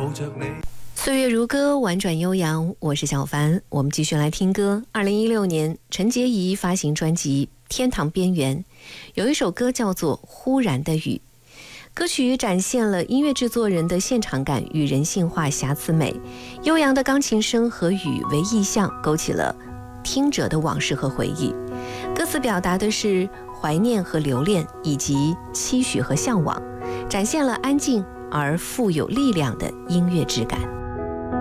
岁月如歌，婉转悠扬，我是小凡。我们继续来听歌。2016年，陈洁仪发行专辑《天堂边缘》，有一首歌叫做《忽然的雨》。歌曲展现了音乐制作人的现场感与人性化瑕疵美，悠扬的钢琴声和雨为意象，勾起了听者的往事和回忆。歌词表达的是怀念和留恋，以及期许和向往，展现了安静而富有力量的音乐质感。